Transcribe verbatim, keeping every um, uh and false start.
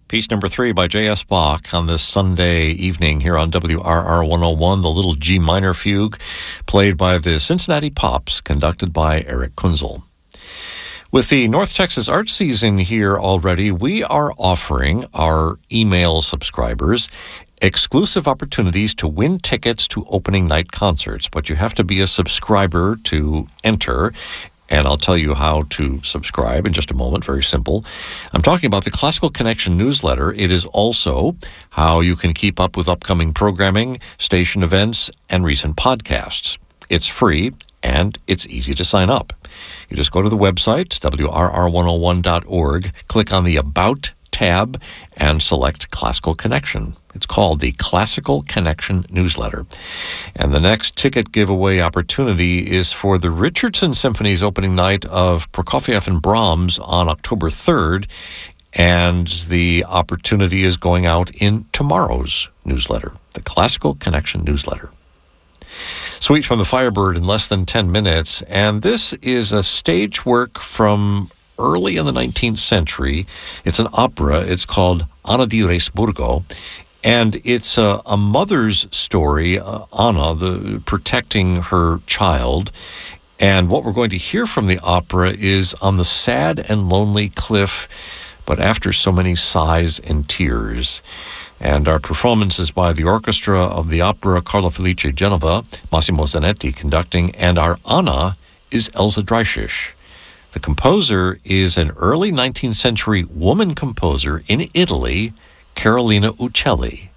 Piece number three by J S. Bach on this Sunday evening here on W R R one oh one, the little G minor fugue played by the Cincinnati Pops, conducted by Eric Kunzel. With the North Texas art season here already, we are offering our email subscribers exclusive opportunities to win tickets to opening night concerts, but you have to be a subscriber to enter. And I'll tell you how to subscribe in just a moment. Very simple. I'm talking about the Classical Connection newsletter. It is also how you can keep up with upcoming programming, station events, and recent podcasts. It's free, and it's easy to sign up. You just go to the website, W R R one oh one dot org, click on the About tab, and select Classical Connection. It's called the Classical Connection newsletter. And the next ticket giveaway opportunity is for the Richardson Symphony's opening night of Prokofiev and Brahms on October third. And the opportunity is going out in tomorrow's newsletter, the Classical Connection newsletter. Suite from the Firebird in less than ten minutes. And this is a stage work from early in the nineteenth century. It's an opera. It's called Anna di Resburgo. And it's a, a mother's story, uh, Anna, the protecting her child. And what we're going to hear from the opera is on the sad and lonely cliff, but after so many sighs and tears. And our performance is by the orchestra of the opera Carlo Felice Genova, Massimo Zanetti conducting, and our Anna is Elsa Dreischisch. The composer is an early nineteenth century woman composer in Italy, Carolina Uccelli.